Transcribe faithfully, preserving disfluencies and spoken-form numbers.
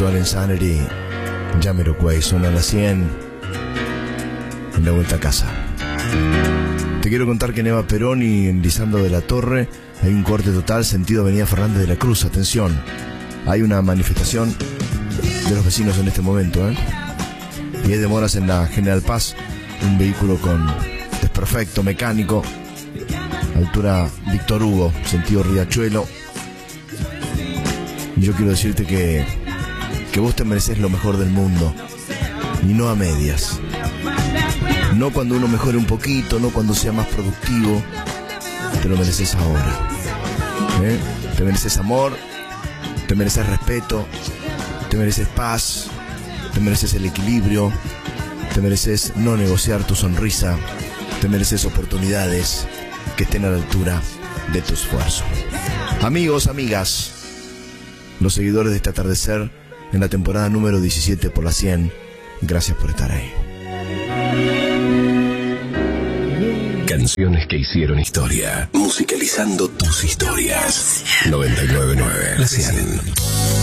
Joel Insanity, Jamiroquai, suena a las cien en la vuelta a casa. Te quiero contar que en Eva Perón y en Lisandro de la Torre hay un corte total sentido Avenida Fernández de la Cruz. Atención, hay una manifestación de los vecinos en este momento, ¿eh? Y hay demoras en la General Paz, un vehículo con desperfecto mecánico, altura Víctor Hugo, sentido Riachuelo. Y yo quiero decirte que, que vos te mereces lo mejor del mundo, y no a medias. No cuando uno mejore un poquito, no cuando sea más productivo. Te lo mereces ahora, ¿eh? Te mereces amor, te mereces respeto, te mereces paz, te mereces el equilibrio, te mereces no negociar tu sonrisa, te mereces oportunidades que estén a la altura de tu esfuerzo. Amigos, amigas, los seguidores de este atardecer en la temporada número diecisiete por la cien, gracias por estar ahí. Canciones que hicieron historia, musicalizando tus historias. noventa y nueve punto nueve La cien.